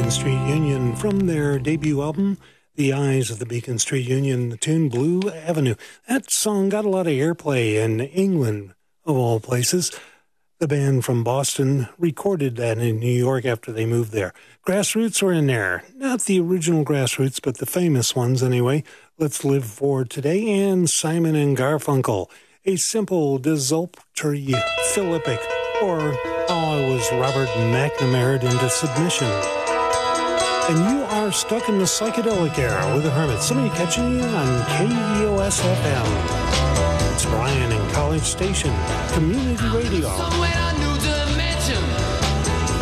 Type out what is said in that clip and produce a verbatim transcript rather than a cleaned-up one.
Beacon Street Union from their debut album, The Eyes of the Beacon Street Union, the tune Blue Avenue. That song got a lot of airplay in England, of all places. The band from Boston recorded that in New York after they moved there. Grassroots were in there. Not the original Grassroots, but the famous ones anyway. Let's Live For Today and Simon and Garfunkel. A simple desultory Philippic, or how I was Robert McNamara into submission. And you are stuck in the psychedelic era with the Hermits. Somebody catching you on K E O S F M. It's Ryan and College Station, community radio.